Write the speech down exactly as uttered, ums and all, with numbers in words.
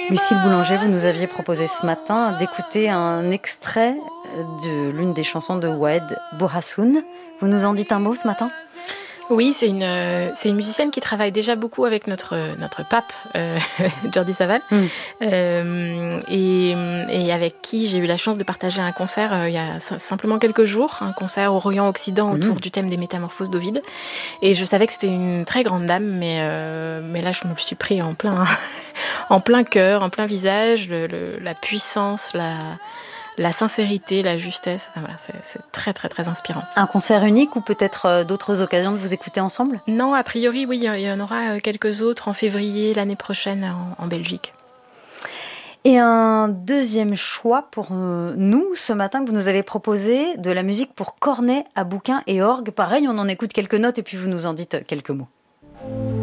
Lucille Boulanger, vous nous aviez proposé ce matin d'écouter un extrait de l'une des chansons de Wahed Bouhassoun. Vous nous en dites un mot ce matin ? Oui, c'est une, c'est une musicienne qui travaille déjà beaucoup avec notre, notre pape, euh, Jordi Savall, mm. euh, et, et avec qui j'ai eu la chance de partager un concert euh, il y a simplement quelques jours, un concert au Orient-Occident autour mm. du thème des métamorphoses d'Ovide. Et je savais que c'était une très grande dame, mais, euh, mais là, je me le suis pris en plein, en plein cœur, en plein visage, le, le, la puissance, la... la sincérité, la justesse, voilà, c'est, c'est très très très inspirant. Un concert unique ou peut-être euh, d'autres occasions de vous écouter ensemble ? Non, a priori oui, il y en aura quelques autres en février l'année prochaine en, en Belgique. Et un deuxième choix pour euh, nous ce matin que vous nous avez proposé, de la musique pour cornet à bouquin et orgue. Pareil, on en écoute quelques notes et puis vous nous en dites quelques mots.